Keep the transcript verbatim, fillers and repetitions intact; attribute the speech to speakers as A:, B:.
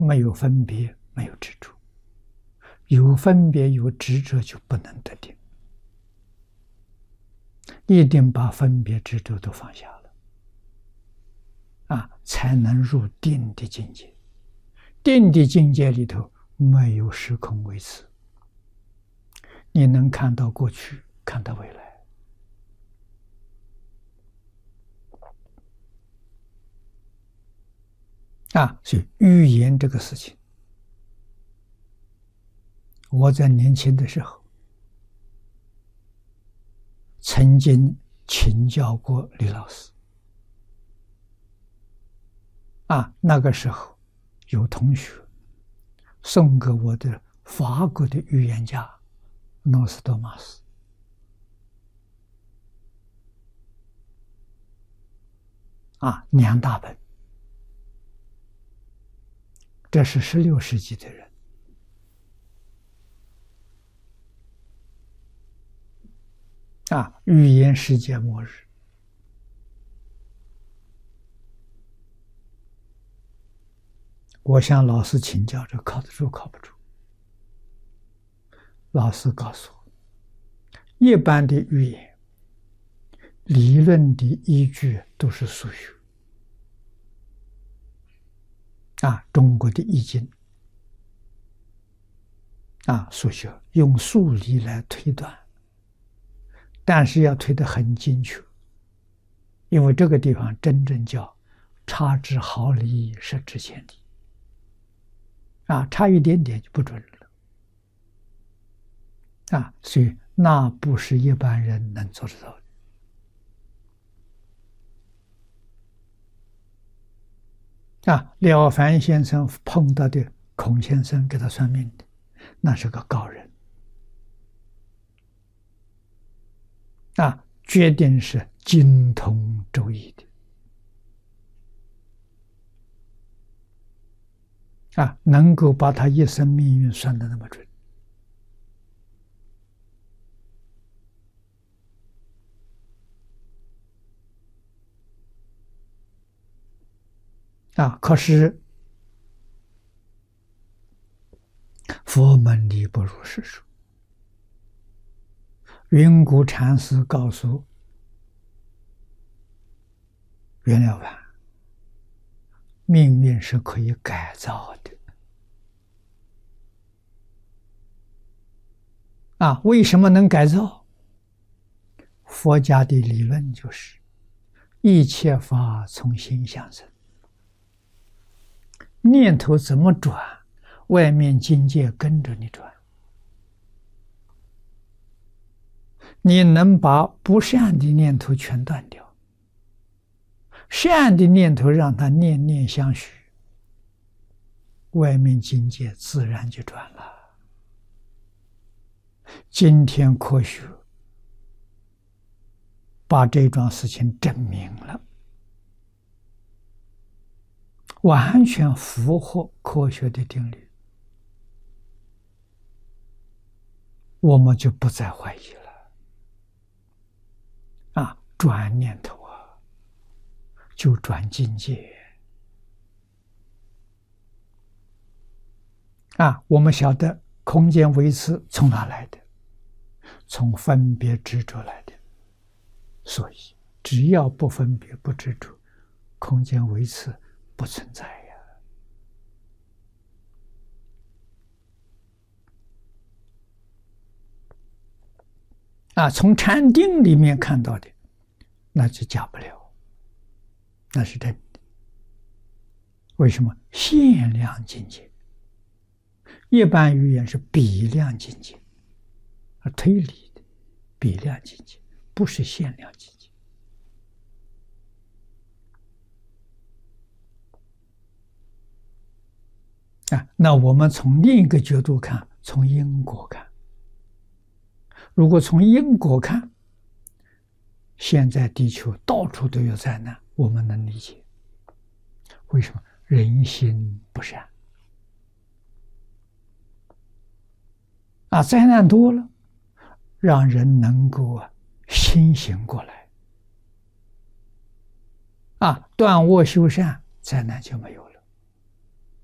A: 没有分别，没有执着；有分别有执着，就不能得定。一定把分别执着都放下了，啊，才能入定的境界。定的境界里头没有时空维持，你能看到过去，看到未来。啊，所以语言这个事情，我在年轻的时候曾经请教过李老师。啊，那个时候有同学送给我的法国的预言家诺斯多玛斯。啊，两大本。这是十六世纪的人。啊，预言世界末日。我向老师请教，这靠得住靠不住？老师告诉我，一般的预言理论的依据都是数学。啊，中国的易经啊，数学用数理来推断，但是要推得很精确，因为这个地方真正叫差之毫厘，失之千里。啊，差一点点就不准了。啊，所以那不是一般人能做得到的。啊，了凡先生碰到的孔先生给他算命的，那是个高人。啊，决定是精通周易的。啊，能够把他一生命运算得那么准。啊，可是佛门里不如是说。云谷禅师告诉袁了凡，命运是可以改造的。啊，为什么能改造？佛家的理论就是一切法从心想生。念头怎么转，外面境界跟着你转。你能把不善的念头全断掉，善的念头让它念念相续，外面境界自然就转了。今天科学把这桩事情证明了，完全符合科学的定律，我们就不再怀疑了。啊，转念头啊，就转境界。啊，我们晓得空间维持从哪来的？从分别执着来的。所以只要不分别不执着，空间维持不存在呀。啊，从禅定里面看到的，那就假不了，那是真的。为什么？限量境界。一般语言是比量境界，啊，推理的比量境界，不是限量境界。啊，那我们从另一个角度看，从因果看。如果从因果看，现在地球到处都有灾难，我们能理解。为什么？人心不善。啊，灾难多了，让人能够啊清醒过来。啊，断恶修善，灾难就没有了。